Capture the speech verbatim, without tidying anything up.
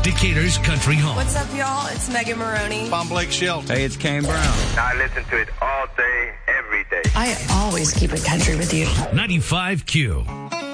Decatur's country home. What's up, y'all? It's Megan Maroney. I'm Blake Shelton. Hey, it's Kane Brown. I listen to it all day, every day. I always keep it country with you. ninety-five Q.